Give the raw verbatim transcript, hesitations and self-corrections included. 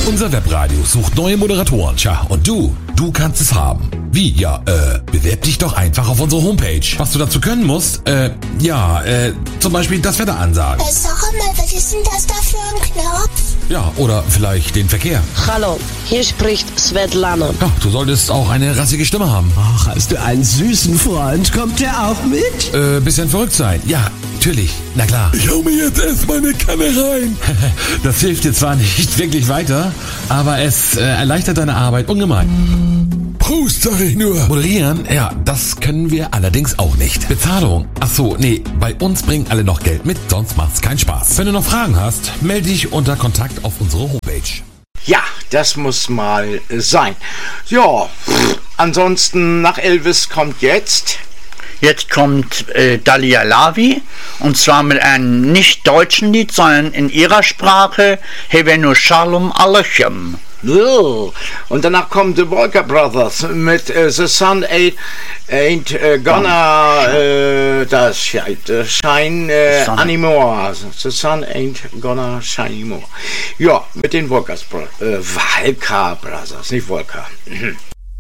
Unser Webradio sucht neue Moderatoren. Tja, und du, du kannst es haben. Wie? Ja, äh, bewerb dich doch einfach auf unsere Homepage. Was du dazu können musst, äh, ja, äh, zum Beispiel das Wetter ansagen. Äh, sag mal, was ist denn das da für ein Knopf? Ja, oder vielleicht den Verkehr. Hallo, hier spricht Svetlana. Ja, du solltest auch eine rassige Stimme haben. Ach, hast du einen süßen Freund? Kommt der auch mit? Äh, bisschen verrückt sein. Ja, natürlich. Na klar. Ich hau mir jetzt erstmal eine Kanne rein. Das hilft dir zwar nicht wirklich weiter, aber es äh, erleichtert deine Arbeit ungemein. Prost, sag ich nur. Moderieren? Ja, das können wir allerdings auch nicht. Bezahlung? Ach so, nee, bei uns bringen alle noch Geld mit, sonst macht's keinen Spaß. Wenn du noch Fragen hast, melde dich unter Kontakt auf unsere Homepage. Ja, das muss mal sein. Ja, ansonsten nach Elvis kommt jetzt... Jetzt kommt äh, Dalia Lavi, und zwar mit einem nicht deutschen Lied, sondern in ihrer Sprache, Hevenu Shalom Aleichem. Oh. Und danach kommen The Walker Brothers mit äh, The Sun Ain't, ain't äh, Gonna äh, das Shine äh, Anymore. The Sun Ain't Gonna Shine Anymore. Ja, mit den Walker Brothers. Äh, Walker Brothers, nicht Walker.